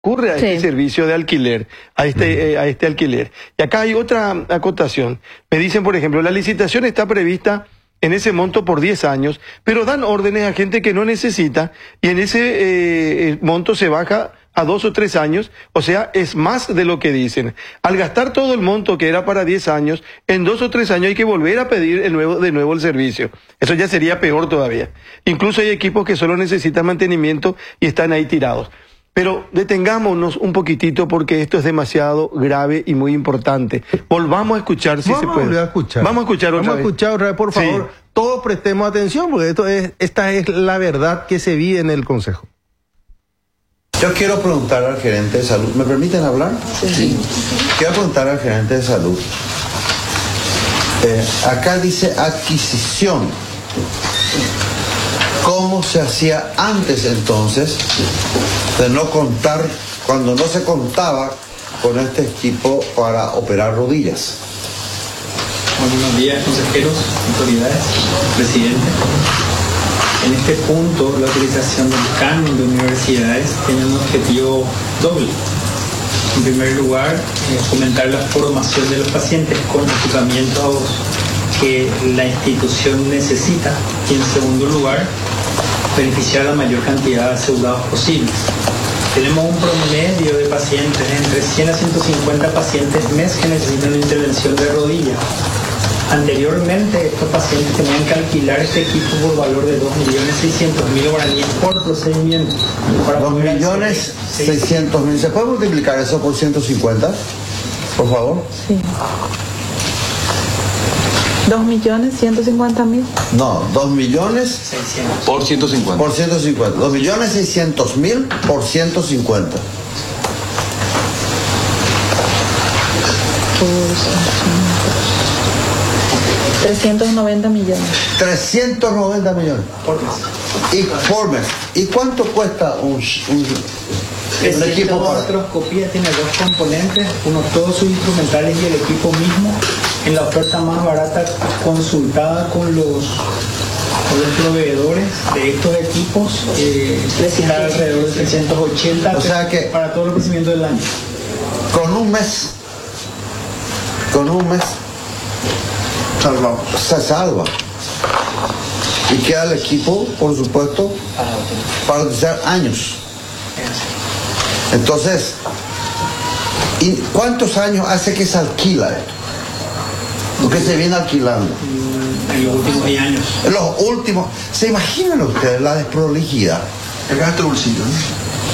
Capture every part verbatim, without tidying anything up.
ocurre a Sí. este servicio de alquiler, a este, eh, a este alquiler. Y acá hay otra acotación. Me dicen, por ejemplo, la licitación está prevista en ese monto por diez años, pero dan órdenes a gente que no necesita y en ese eh, monto se baja a dos o tres años, o sea, es más de lo que dicen. Al gastar todo el monto que era para diez años, en dos o tres años hay que volver a pedir el nuevo, de nuevo el servicio. Eso ya sería peor todavía. Incluso hay equipos que solo necesitan mantenimiento y están ahí tirados. Pero detengámonos un poquitito porque esto es demasiado grave y muy importante. Volvamos a escuchar si Vamos se puede. a volver a escuchar. Vamos a escuchar otra Vamos vez. a escuchar otra vez, por favor. Sí. Todos prestemos atención porque esto es, esta es la verdad que se vive en el Consejo. Yo quiero preguntar al gerente de salud. ¿Me permiten hablar? Sí. Quiero preguntar al gerente de salud. Eh, acá dice adquisición. ¿Cómo se hacía antes entonces de no contar, cuando no se contaba con este equipo para operar rodillas? Buenos días, consejeros, autoridades, presidente. En este punto, la utilización del canon de universidades tiene un objetivo doble. En primer lugar, eh, fomentar la formación de los pacientes con equipamientos que la institución necesita. Y en segundo lugar, beneficiar a la mayor cantidad de asegurados posibles. Tenemos un promedio de pacientes, entre cien a ciento cincuenta pacientes mes que necesitan una intervención de rodilla. Anteriormente, estos pacientes tenían que alquilar este equipo por valor de dos millones seiscientos mil guaraníes por procedimiento. dos millones seiscientos mil. ¿Se puede multiplicar eso por ciento cincuenta? Por favor. Sí. dos millones ciento cincuenta mil. No, dos millones seiscientos. Por ciento cincuenta. por ciento cincuenta. dos millones seiscientos mil por ciento cincuenta. trescientos noventa millones. trescientos noventa millones. Por mes. Y por mes. ¿Y cuánto cuesta un, un, un Esta equipo para... artroscopía tiene dos componentes, uno todos sus instrumentales y el equipo mismo. En la oferta más barata consultada con los, con los proveedores de estos equipos, eh, está alrededor de trescientos ochenta O sea que- para todos los procedimientos del año. Con un mes, con un mes, Salvamos. se salva. Y queda el equipo, por supuesto, para utilizar años. Entonces, ¿y cuántos años hace que se alquila esto? Porque se viene alquilando. En los últimos diez años. En los últimos, ¿se imaginan ustedes la desprolijidad? El gasto de bolsillo, ¿no?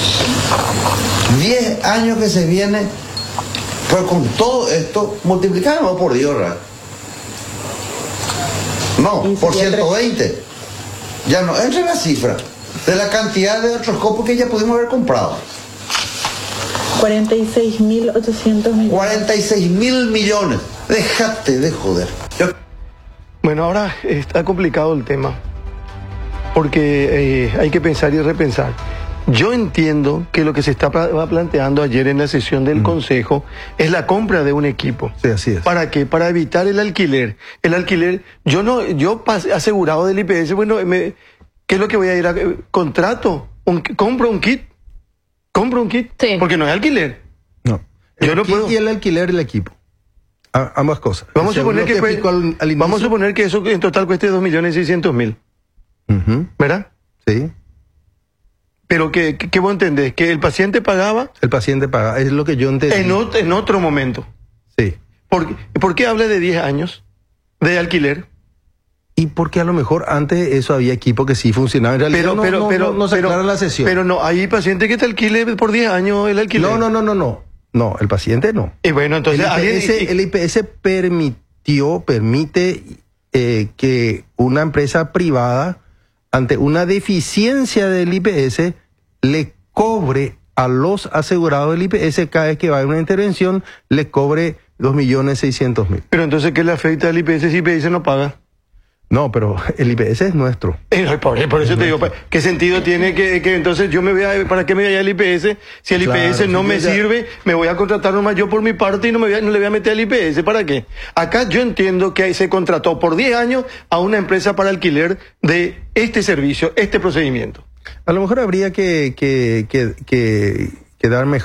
diez años que se viene, pero con todo esto, multiplicamos por Dios, ¿verdad? No, Y por sería ciento veinte. Ya no entra la cifra de la cantidad de otros copos que ya pudimos haber comprado. cuarenta y seis mil ochocientos millones. cuarenta y seis mil millones. Déjate de joder. Yo- Bueno, ahora está complicado el tema, porque eh, hay que pensar y repensar. Yo entiendo que lo que se estaba planteando ayer en la sesión del Consejo es la compra de un equipo. Sí, así es. ¿Para qué? Para evitar el alquiler. El alquiler, yo no, yo pas- asegurado del I P S, bueno, me, ¿qué es lo que voy a ir a eh, contrato? Un, compro un kit, compro un kit, Sí. porque no es alquiler. No. Yo El no kit puedo. Y el alquiler del equipo. A- ambas cosas. Vamos a Según suponer lo que, fue- explicó al- al inicio. vamos a suponer que eso en total cueste dos millones seiscientos mil, Ujú, ¿verdad? sí. Pero que, que, que vos entendés, que el paciente pagaba El paciente paga. Es lo que yo entendí. en, ot- en otro momento. Sí. ¿Por, ¿Por qué habla de diez años de alquiler? Y porque a lo mejor antes eso había equipo que sí funcionaba. En realidad Pero, no, pero, no, pero, no, no se pero, aclara la sesión. pero no, hay paciente que te alquile por diez años el alquiler. no, no, no, no, no. No, el paciente no. Y bueno, entonces el, I P S, alguien- el I P S permitió, permite eh, que una empresa privada, ante una deficiencia del I P S, le cobre a los asegurados del I P S cada vez que va a haber una intervención, le cobre dos millones seiscientos mil. Pero entonces, ¿qué le afecta al I P S si I P S no paga? No, pero el I P S es nuestro. Eh, por, por eso te digo, ¿qué sentido tiene que, que entonces yo me voy a, para qué me voy al I P S? Si el Claro, I P S no si me yo ya- sirve, me voy a contratar nomás yo por mi parte y no me voy a, no le voy a meter al I P S, ¿para qué? Acá yo entiendo que se contrató por diez años a una empresa para alquiler de este servicio, este procedimiento. A lo mejor habría que, que, que, que, que quedar mejor.